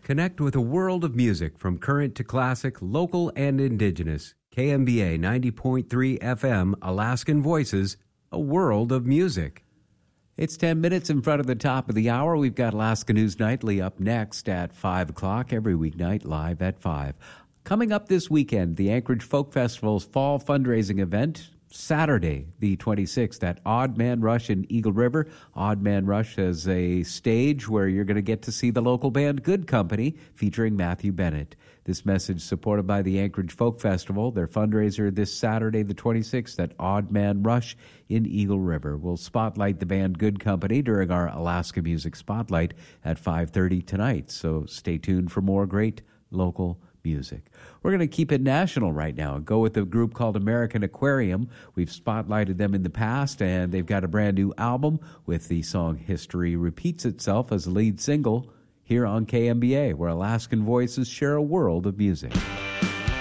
Connect with a world of music from current to classic, local and indigenous. KMBA 90.3 FM, Alaskan Voices, a world of music. It's 10 minutes in front of the top of the hour. We've got Alaska News Nightly up next at 5 o'clock, every weeknight live at 5. Coming up this weekend, the Anchorage Folk Festival's fall fundraising event, Saturday, the 26th, at Odd Man Rush in Eagle River. Odd Man Rush has a stage where you're going to get to see the local band Good Company featuring Matthew Bennett. This message supported by the Anchorage Folk Festival. Their fundraiser this Saturday, the 26th, at Odd Man Rush in Eagle River. We'll spotlight the band Good Company during our Alaska Music Spotlight at 5:30 tonight. So stay tuned for more great local music. We're going to keep it national right now and go with a group called American Aquarium. We've spotlighted them in the past, and they've got a brand new album with the song History Repeats Itself as a lead single here on KMBA, where Alaskan Voices share a world of music.